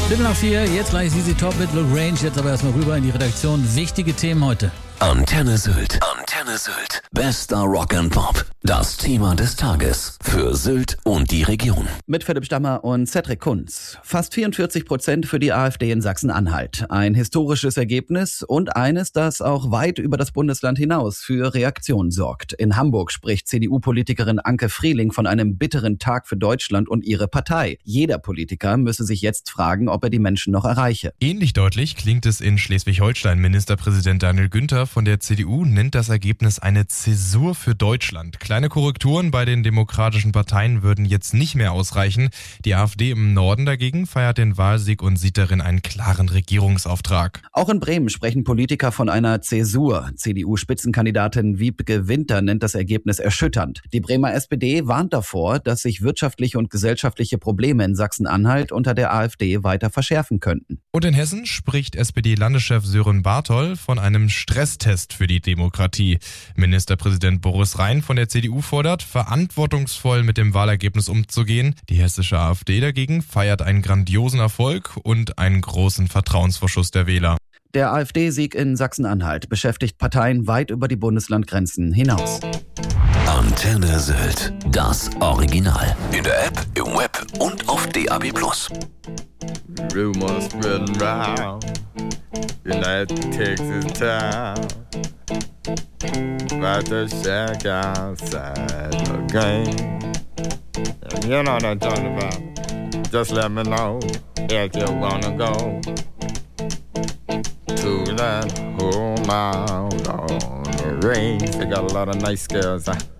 7:04, jetzt gleich ZZ Top mit Luke Range. Jetzt aber erstmal rüber in die Redaktion. Wichtige Themen heute. Antenne Sylt. Antenne Sylt. Bester Rock and Pop. Das Thema des Tages für Sylt und die Region. Mit Philipp Stammer und Cedric Kunz. Fast 44% für die AfD in Sachsen-Anhalt. Ein historisches Ergebnis und eines, das auch weit über das Bundesland hinaus für Reaktionen sorgt. In Hamburg spricht CDU-Politikerin Anke Frieling von einem bitteren Tag für Deutschland und ihre Partei. Jeder Politiker müsse sich jetzt fragen, ob er die Menschen noch erreiche. Ähnlich deutlich klingt es in Schleswig-Holstein. Ministerpräsident Daniel Günther von der CDU nennt das Ergebnis eine Zäsur für Deutschland. Kleine Korrekturen bei den demokratischen Parteien würden jetzt nicht mehr ausreichen. Die AfD im Norden dagegen feiert den Wahlsieg und sieht darin einen klaren Regierungsauftrag. Auch in Bremen sprechen Politiker von einer Zäsur. CDU-Spitzenkandidatin Wiebke Winter nennt das Ergebnis erschütternd. Die Bremer SPD warnt davor, dass sich wirtschaftliche und gesellschaftliche Probleme in Sachsen-Anhalt unter der AfD weiter verschärfen könnten. Und in Hessen spricht SPD-Landeschef Sören Bartol von einem Stresstest für die Demokratie. Ministerpräsident Boris Rhein von der CDU fordert, verantwortungsvoll mit dem Wahlergebnis umzugehen. Die hessische AfD dagegen feiert einen grandiosen Erfolg und einen großen Vertrauensvorschuss der Wähler. Der AfD-Sieg in Sachsen-Anhalt beschäftigt Parteien weit über die Bundeslandgrenzen hinaus. Antenne Sylt. Das Original. In der App, im Web und auf DAB+. Rumors spreading round, United Texas town, about to shack outside the game. And you know what I'm talking about. Just let me know if you wanna go to that home out on the range. They got a lot of nice girls.